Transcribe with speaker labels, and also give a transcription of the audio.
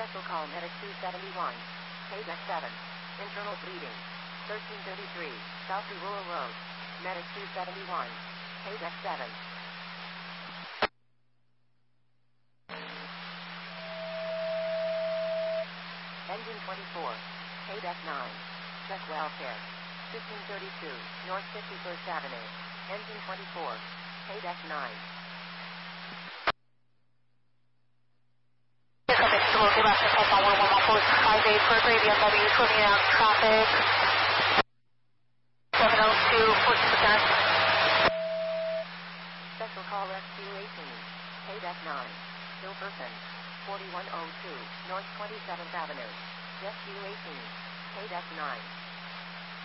Speaker 1: Special call medic 271. Payback 7. Internal bleeding. 1333. South Rural Road. Medic 271. Payback 7. Engine 24. Payback 9. Check welfare. 1532. North 51st Avenue. Engine 24. Payback 9. Berkeley, BMW, swimming out traffic. 702, 14%. Special call rescue 18. Payback 9. Hilverson. 4102, North 27th Avenue. Rescue 18. Payback 9.